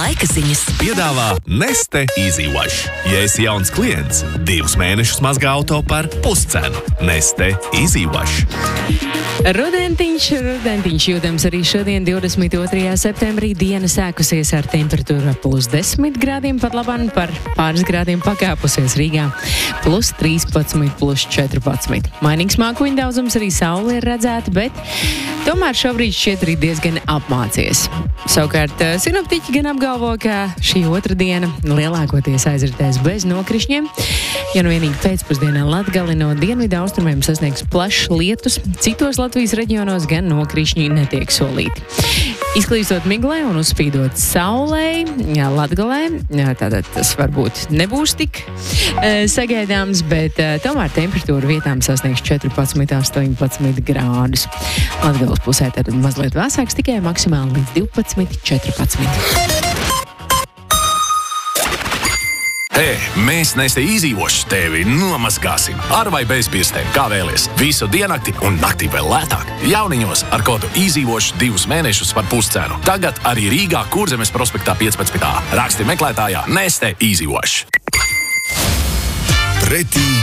Laika ziņas. Piedāvā Neste Easy Wash. Ja esi jauns klients, 2 mēnešus mazgā auto par puscenu. Neste Easy Wash. Rudentiņš jūtams arī šodien, 22. septembrī. Diena sākusies ar temperatūru +10 grādiem, pat labāk par pāris grādiem pakāpusies Rīgā. +13, +14. Mainīgs mākoņu daudzums, arī saule ir redzēta, bet tomēr šobrīd šķiet arī diezgan apmācies. Savukārt sinoptiķi gan apgalvo, ka šī otrdiena lielākoties aizritēs bez nokrišņiem, ja nu vienīgi pēcpusdienā Latgali no dienvidu austrumiem sasniegs plašs lietus, citos Latvijas reģionos gan nokrišņi netiek solīti. Izklīstot miglē un uzspīdot saulē, Latgalē, tātad tas varbūt nebūs tik sagaidāms, bet tomēr temperatūra vietām sasniegs 14, 18 grādus. Latgales pusē tad mazliet vēsāks, tikai maksimāli līdz 12, 14. Hei, mēs Neste Easy Wash tevi nomazgāsim. Ar vai bez pirkstiem, kā vēlies. Visu diennakti un naktī vēl lētāk. Jauniņos ar kodu Easy Wash 2 mēnešus par puscenu. Tagad arī Rīgā Kurzemes prospektā 15. Raksti meklētājā Neste Easy Wash. Pretī